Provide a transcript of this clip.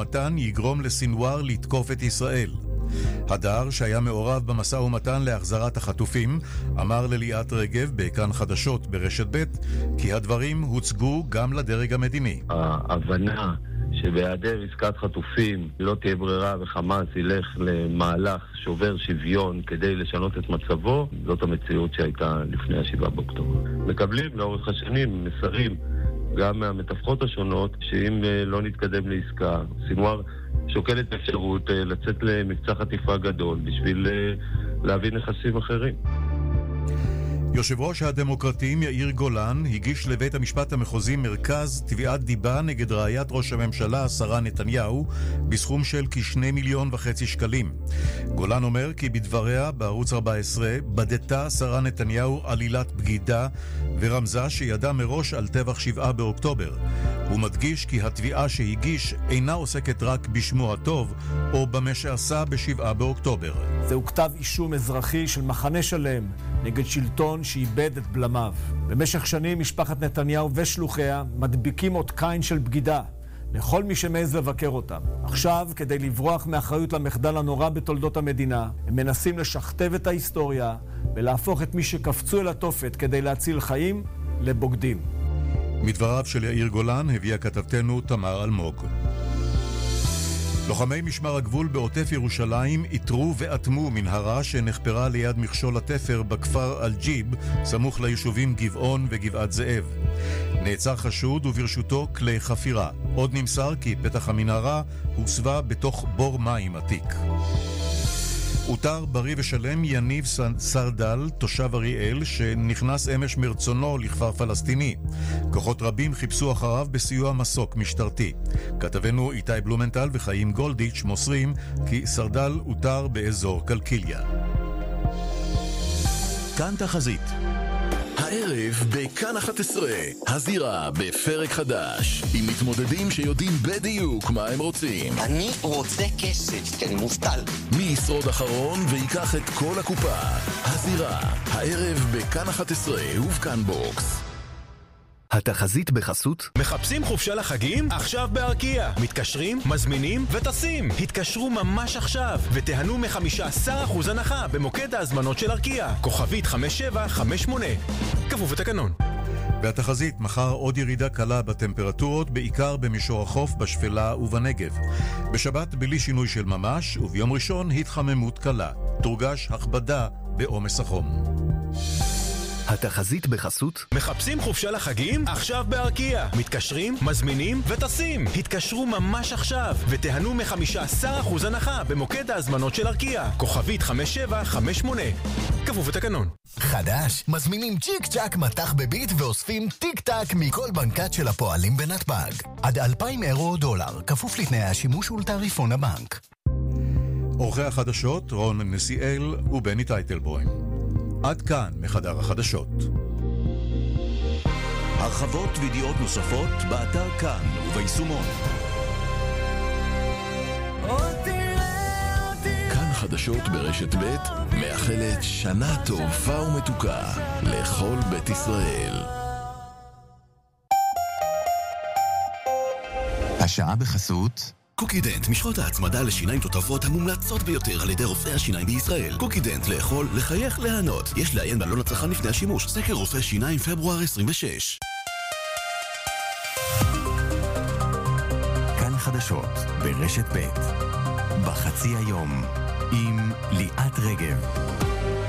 ומתן יגרום לסינואר לתקוף את ישראל. הדר, שהיה מעורב במשא ומתן להחזרת החטופים, אמר לליאת רגב בכאן חדשות ברשת ב' כי הדברים הוצגו גם לדרג המדיני. ההבנה שבהיעדר עסקת חטופים לא תהיה ברירה וחמאס ילך למהלך שובר שוויון כדי לשנות את מצבו, זאת המציאות שהייתה לפני 7 באוקטובר. מקבלים לאורך השנים מסרים גם מהמתווכות השונות שאם לא נתקדם לעסקה, סינואר שוקל את האפשרות לצאת למבצע חטיפה גדול בשביל להביא נכסים אחרים. יושב ראש הדמוקרטים יאיר גולן הגיש לבית המשפט המחוזי מרכז תביעת דיבה נגד רעיית ראש הממשלה שרה נתניהו בסכום של כ2.5 מיליון שקלים. גולן אומר כי בדבריה בערוץ 14 בדתה שרה נתניהו עלילת בגידה ורמזה שידע מראש על טבח 7 באוקטובר. הוא מדגיש כי התביעה שהגיש אינה עוסקת רק בשמו הטוב או במה שעשה ב7 באוקטובר. זהו כתב אישום אזרחי של מחנה שלם נגד שלטון שאיבד את בלמיו. במשך שנים משפחת נתניהו ושלוחיה מדביקים אות קין של בגידה לכל מי שמעז לבקר אותם. עכשיו, כדי לברוח מאחריות למחדל הנורא בתולדות המדינה, הם מנסים לשכתב את ההיסטוריה ולהפוך את מי שקפצו אל התופת כדי להציל חיים לבוגדים. מדבריו של יאיר גולן הביאה כתבתנו תמר אלמוג. לוחמי משמר הגבול בעוטף ירושלים איתרו ואטמו מנהרה שנחפרה ליד מכשול התפר בכפר אלג'יב, סמוך ליישובים גבעון וגבעת זאב. נעצר חשוד וברשותו כלי חפירה. עוד נמסר כי פתח המנהרה הוסבה בתוך בור מים עתיק. אותר בריא ושלם יניב סרדל, תושב אריאל, שנכנס אמש מרצונו לכפר פלסטיני. כוחות רבים חיפשו אחריו בסיוע מסוק משטרתי. כתבנו איתי בלומנטל וחיים גולדיץ' מוסרים כי סרדל אותר באזור קלקיליה. כאן תחזית. הערב בכאן 11, הזירה בפרק חדש, עם מתמודדים שיודעים בדיוק מה הם רוצים. אני רוצה כסף, כי אני מובטל. מי ישרוד אחרון ויקח את כל הקופה. הזירה, הערב בכאן 11 ובכאן בוקס. התחזית בחסות. מחפשים חופשה לחגים? עכשיו בארקיע. מתקשרים, מזמינים וטסים. התקשרו ממש עכשיו ותיהנו מ15% הנחה במוקד ההזמנות של ארקיע. כוכבית 5758. כפוף לתקנון. והתחזית, מחר עוד ירידה קלה בטמפרטורות, בעיקר במישור החוף, בשפלה ובנגב. בשבת בלי שינוי של ממש, וביום ראשון התחממות קלה. תורגש הכבדה בעומס החום. התחזית בחסות. מחפשים חופשה לחגים? עכשיו בארקיע. מתקשרים, מזמינים וטסים. התקשרו ממש עכשיו ותיהנו מ15% הנחה במוקד ההזמנות של ארקיע. כוכבית 5758. כפוף לתקנון. חדש, מזמינים צ'יק צ'ק מתח בביט ואוספים טיק טק מכל בנקת של הפועלים בנתב"ג. עד 2,000 אירו או דולר, כפוף לתנאי השימוש ולתעריפון הבנק. אורחי החדשות, רון נסיאל ובני טייטלבוים. עד כאן מחדר החדשות. הרחבות וידיעות נוספות באתר כאן וביישומון. כאן חדשות ברשת ב' מאחלת שנה טובה ומתוקה לכל בית ישראל. השעה בחסות קוקידנט, משחות ההצמדה לשיניים תותבות המומלצות ביותר על ידי רופאי השיניים בישראל. קוקידנט, לאכול, לחייך, להנות. יש לעיין בעלון הצרכן לפני השימוש. סקר רופא שיניים פברואר 26. כאן חדשות ברשת ב' בחצי היום עם ליאת רגב.